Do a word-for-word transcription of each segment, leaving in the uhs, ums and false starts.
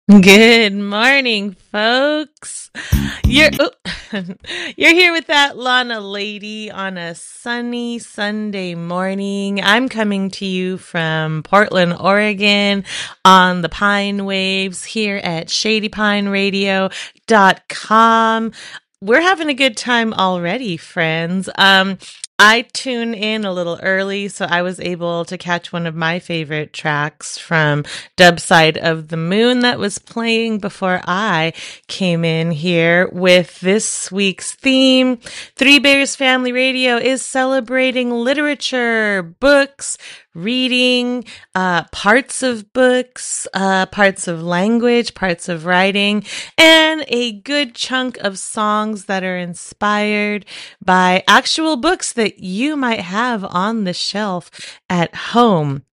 Good morning, folks. You're oh, you're here with that Lana lady on a sunny Sunday morning. I'm coming to you from Portland, Oregon on the Pine Waves here at shady pine radio dot com. We're having a good time already, friends. Um I tune in a little early, so I was able to catch one of my favorite tracks from Dub Side of the Moon that was playing before I came in here with this week's theme. Three Bears Family Radio is celebrating literature, books, reading, uh, parts of books, uh, parts of language, parts of writing, and a good chunk of songs that are inspired by actual books that you might have on the shelf at home.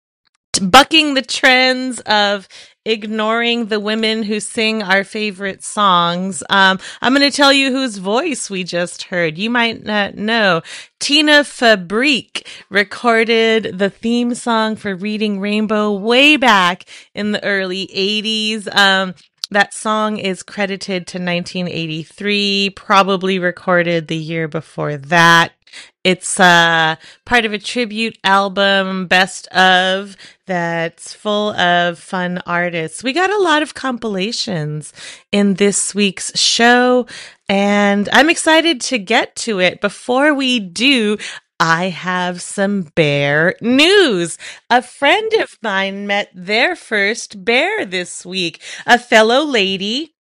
Bucking the trends of ignoring the women who sing our favorite songs. Um, I'm going to tell you whose voice we just heard. You might not know. Tina Fabrique recorded the theme song for Reading Rainbow way back in the early eighties. Um, that song is credited to nineteen eighty-three, probably recorded the year before that. It's uh, part of a tribute album, best of, that's full of fun artists. We got a lot of compilations in this week's show, and I'm excited to get to it. Before we do, I have some bear news. A friend of mine met their first bear this week, a fellow lady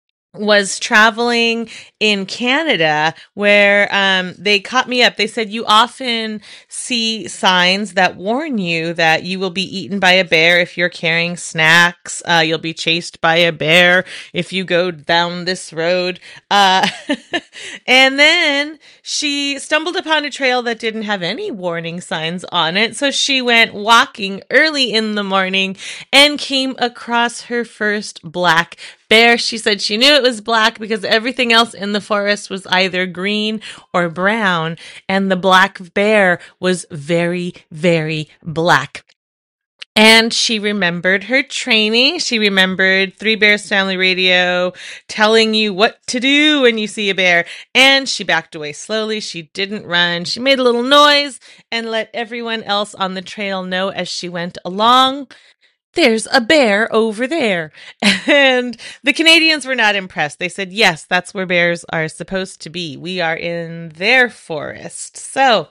was traveling in Canada where um, they caught me up. They said you often see signs that warn you that you will be eaten by a bear if you're carrying snacks. Uh, you'll be chased by a bear if you go down this road. Uh, and then she stumbled upon a trail that didn't have any warning signs on it. So she went walking early in the morning and came across her first black bear. She said she knew it was black because everything else in the forest was either green or brown, and the black bear was very, very black. And she remembered her training. She remembered Three Bears Family Radio telling you what to do when you see a bear. And she backed away slowly. She didn't run. She made a little noise and let everyone else on the trail know as she went along, there's a bear over there. And the Canadians were not impressed. They said, yes, that's where bears are supposed to be. We are in their forest. So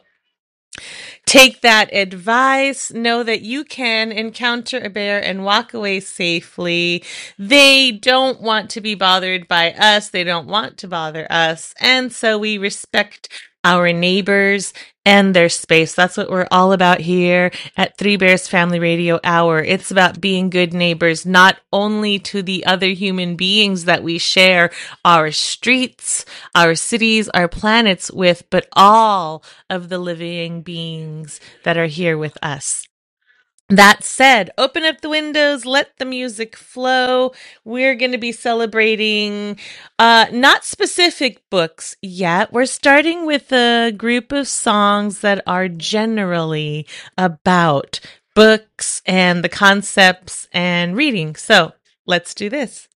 take that advice. Know that you can encounter a bear and walk away safely. They don't want to be bothered by us. They don't want to bother us. And so we respect our neighbors and their space. That's what we're all about here at Three Bears Family Radio Hour. It's about being good neighbors, not only to the other human beings that we share our streets, our cities, our planets with, but all of the living beings that are here with us. That said, open up the windows, let the music flow. We're going to be celebrating uh, not specific books yet. We're starting with a group of songs that are generally about books and the concepts and reading. So let's do this.